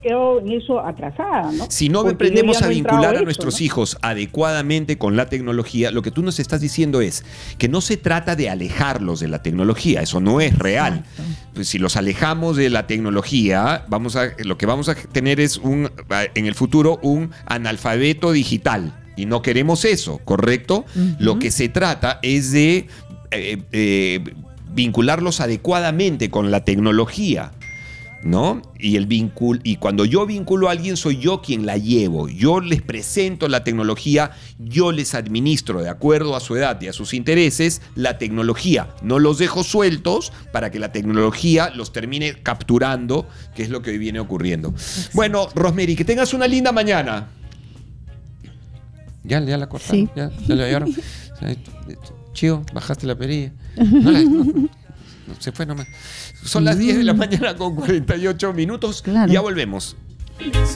quedo en eso atrasada, ¿no? Si no Porque aprendemos yo ya a no he entrado vincular a eso, nuestros ¿no? hijos adecuadamente con la tecnología, lo que tú nos estás diciendo es que no se trata de alejarlos de la tecnología, eso no es real. Pues si los alejamos de la tecnología, lo que vamos a tener es en el futuro un analfabeto digital. Y no queremos eso, ¿correcto? Lo que se trata es de vincularlos adecuadamente con la tecnología, ¿no? Y cuando yo vinculo a alguien, soy yo quien la llevo. Yo les presento la tecnología, yo les administro de acuerdo a su edad y a sus intereses la tecnología. No los dejo sueltos para que la tecnología los termine capturando, que es lo que hoy viene ocurriendo. Exacto. Bueno, Rosemary, que tengas una linda mañana. Ya la cortaron, sí. ya la llevaron. Chío, bajaste la perilla. No, se fue nomás. Son las 10 de la mañana con 48 minutos. Claro. Ya volvemos.